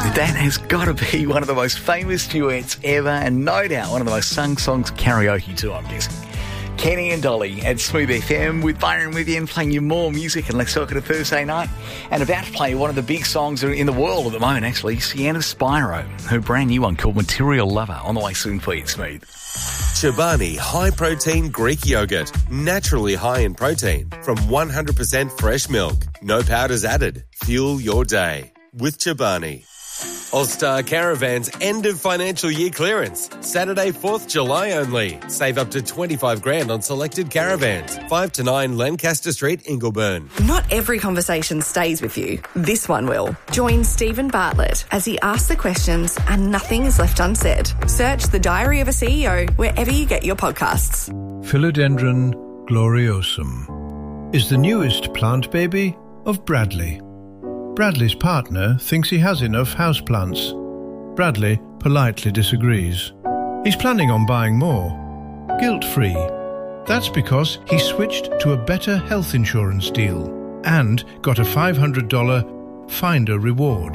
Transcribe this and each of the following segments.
That has got to be one of the most famous duets ever, and no doubt one of the most sung songs karaoke too, I'm guessing. Kenny and Dolly at Smooth FM with Byron with you and playing you more music, and let's talk it a Thursday night. And about to play one of the big songs in the world at the moment, actually, Sienna Spiro. Her brand new one called Material Lover, on the way soon for you, Smooth. Chobani high-protein Greek yogurt. Naturally high in protein from 100% fresh milk. No powders added. Fuel your day with Chobani. All-Star Caravans end of financial year clearance. Saturday, 4th July only. Save up to $25,000 on selected caravans. 5 to 9 Lancaster Street, Ingleburn. Not every conversation stays with you. This one will. Join Stephen Bartlett as he asks the questions and nothing is left unsaid. Search The Diary of a CEO wherever you get your podcasts. Philodendron gloriosum is the newest plant baby of Bradley. Bradley's partner thinks he has enough houseplants. Bradley politely disagrees. He's planning on buying more. Guilt-free. That's because he switched to a better health insurance deal and got a $500 Finder reward.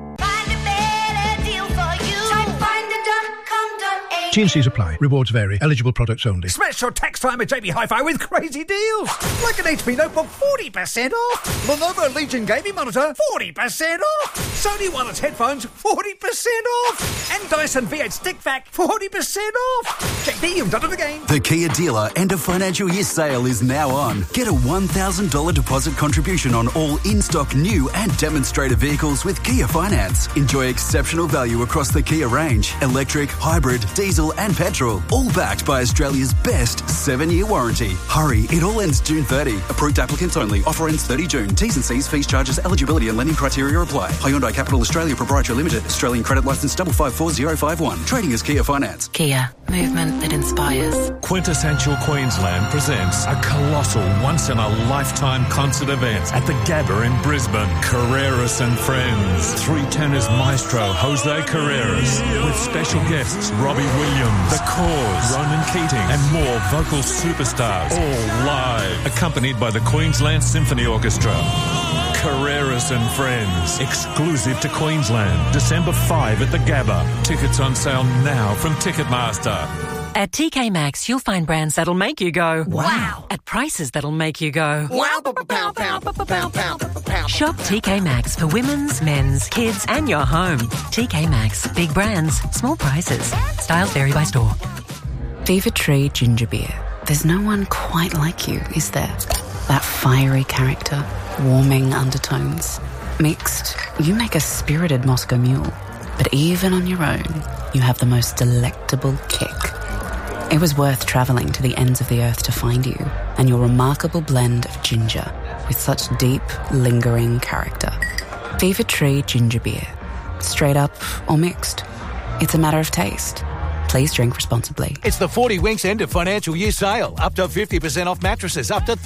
T&Cs apply. Rewards vary. Eligible products only. Smash your tax time at JB Hi-Fi with crazy deals. Like an HP Notebook, 40% off. Lenovo Legion Gaming Monitor, 40% off. Sony Wireless Headphones, 40% off. And Dyson V8 Stick Vac, 40% off. JB, you've done it again. The Kia dealer end of financial year sale is now on. Get a $1,000 deposit contribution on all in-stock new and demonstrator vehicles with Kia Finance. Enjoy exceptional value across the Kia range. Electric, hybrid, diesel and petrol, all backed by Australia's best 7-year warranty. Hurry, it all ends June 30. Approved applicants only. Offer ends 30 June. T's and C's, fees, charges, eligibility and lending criteria apply. Hyundai Capital Australia Proprietary Limited. Australian credit licence 554051. Trading as Kia Finance. Kia. Movement that inspires. Quintessential Queensland presents a colossal once-in-a-lifetime concert event at the Gabba in Brisbane. Carreras and Friends. 3 tenors maestro Jose Carreras with special guests Robbie Williams, The Cause, Ronan Keating and more vocal superstars, all live, accompanied by the Queensland Symphony Orchestra. Carreras and Friends, exclusive to Queensland, December 5 at the Gabba. Tickets on sale now from Ticketmaster. At TK Maxx, you'll find brands that'll make you go, wow, at prices that'll make you go, wow, Shop TK Maxx for women's, men's, kids and your home. TK Maxx, big brands, small prices. Styles vary by store. Fever Tree Ginger Beer. There's no one quite like you, is there? That fiery character, warming undertones. Mixed, you make a spirited Moscow Mule. But even on your own, you have the most delectable kick. It was worth travelling to the ends of the earth to find you and your remarkable blend of ginger with such deep, lingering character. Fever Tree Ginger Beer. Straight up or mixed. It's a matter of taste. Please drink responsibly. It's the 40 Winks end of financial year sale. Up to 50% off mattresses, up to